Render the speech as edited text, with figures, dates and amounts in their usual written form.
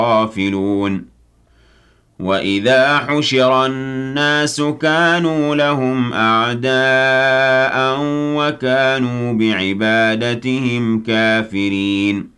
غافلون وَإِذَا حُشِرَ النَّاسُ كَانُوا لَهُمْ أَعْدَاءً وَكَانُوا بِعِبَادَتِهِمْ كَافِرِينَ